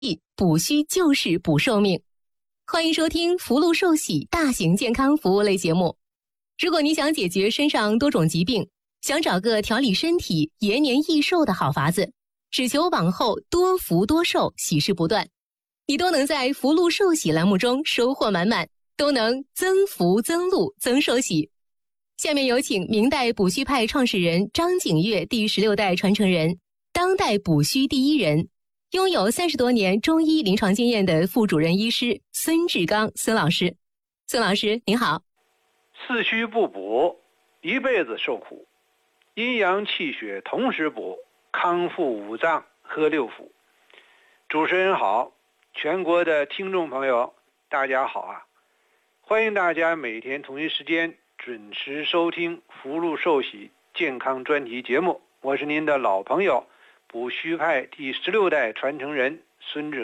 补虚救市补寿命。欢迎收听福禄寿喜大型健康服务类节目。如果你想解决身上多种疾病，想找个调理身体、延年益寿的好法子，只求往后多福多寿，喜事不断，你都能在福禄寿喜栏目中收获满满，都能增福增禄增寿喜。下面有请明代补虚派创始人张景岳第16代传承人，当代补虚第一人，拥有30多年中医临床经验的副主任医师孙志刚孙老师。孙老师您好。 四虚不补，一辈子受苦；阴阳气血同时补，康复五脏和六腑。主持人好，全国的听众朋友大家好啊！欢迎大家每天同一时间准时收听福禄寿喜健康专题节目，我是您的老朋友补虚派第16代传承人孙志